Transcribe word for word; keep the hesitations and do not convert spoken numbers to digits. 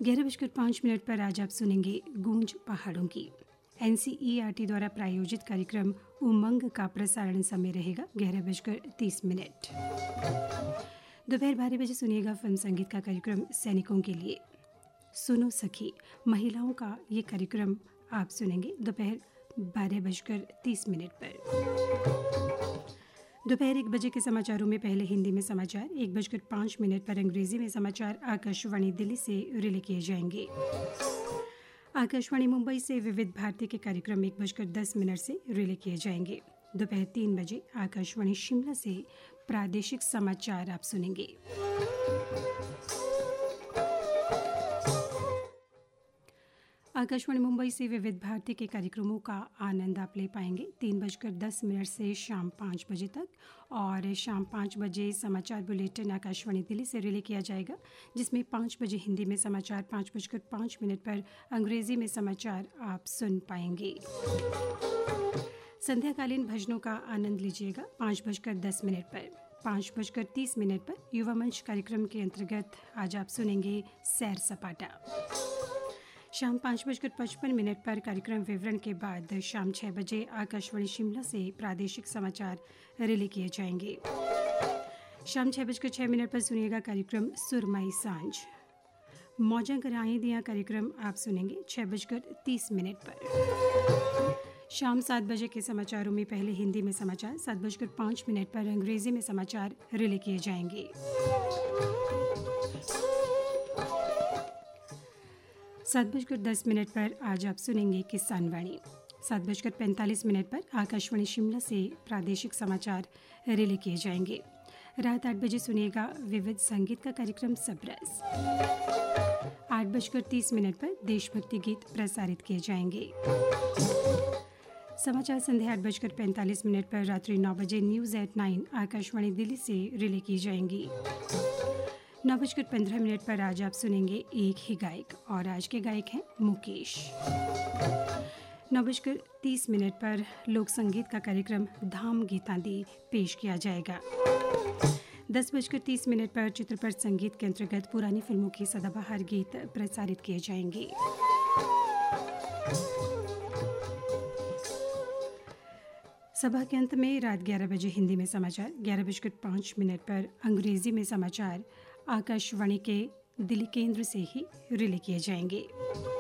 ग्यारह बजकर पाँच मिनट पर आज आप सुनेंगे गूंज पहाड़ों की। N C E R T द्वारा प्रायोजित कार्यक्रम उमंग का प्रसारण समय रहेगा ग्यारह बजकर तीस मिनट। दोपहर बारह बजे सुनिएगा फिल्म संगीत का कार्यक्रम सैनिकों के लिए। सुनो सखी महिलाओं का ये कार्यक्रम आप सुनेंगे दोपहर बारह बजकर तीस मिनट पर। दोपहर एक बजे के समाचारों में पहले हिंदी में समाचार, एक बजकर पाँच मिनट पर अंग्रेजी में समाचार आकाशवाणी दिल्ली से रिले किए जाएंगे। आकाशवाणी मुंबई से विविध भारती के कार्यक्रम एक बजकर दस मिनट से रिले किए जाएंगे। दोपहर तीन बजे आकाशवाणी शिमला से प्रादेशिक समाचार आप सुनेंगे। आकाशवाणी मुंबई से विविध भारती के कार्यक्रमों का आनंद आप ले पाएंगे तीन बजकर दस मिनट से शाम पाँच बजे तक, और शाम पाँच बजे समाचार बुलेटिन आकाशवाणी दिल्ली से रिले किया जाएगा, जिसमें पाँच बजे हिंदी में समाचार, पाँच बजकर पाँच मिनट पर अंग्रेजी में समाचार आप सुन पाएंगे। संध्याकालीन भजनों का आनंद लीजिएगा पाँच बजकर दस मिनट पर। पाँच बजकर तीस मिनट पर युवा मंच कार्यक्रम के अंतर्गत आज आप सुनेंगे सैर सपाटा। शाम पाँच बजकर पचपन मिनट पर कार्यक्रम विवरण के बाद शाम छः बजे आकाशवाणी शिमला से प्रादेशिक समाचार रिले किए जाएंगे। शाम छः बजकर छः मिनट पर सुनिएगा कार्यक्रम सुरमई सांझ। मौजा कराई दिया कार्यक्रम आप सुनेंगे छः बजकर तीस मिनट पर। शाम सात बजे के समाचारों में पहले हिंदी में समाचार, सात बजकर पाँच मिनट पर अंग्रेजी में समाचार रिले किए जाएंगे। सात बजकर दस मिनट पर आज आप सुनेंगे किसान वाणी। सात बजकर पैंतालीस मिनट पर आकाशवाणी शिमला से प्रादेशिक समाचार रिले किए जाएंगे। रात आठ बजे सुनिएगा विविध संगीत का कार्यक्रम सबरस। आठ बजकर तीस मिनट पर देशभक्ति गीत प्रसारित किए जाएंगे। समाचार संध्या आठ बजकर पैंतालीस मिनट पर रात्रि नौ बजे news eight nine Akashvani Delhi से रिले की जाएंगी। नौ बजकर पंद्रह मिनट पर आज आप सुनेंगे एक ही गायक, और आज के गायक हैं मुकेश। नौ बजकर तीस मिनट पर लोक संगीत का कार्यक्रम धाम गीतांदी पेश किया जाएगा। दस बजकर तीस मिनट पर चित्रपट संगीत के अंतर्गत पुरानी फिल्मों के सदाबहार गीत प्रसारित किए जाएंगे। सभा के अंत में रात ग्यारह बजे हिंदी में समाचार, ग्यारह बजकर पाँच मिनट पर अंग्रेजी में समाचार आकाशवाणी के दिल्ली केंद्र से ही रिले किए जाएंगे।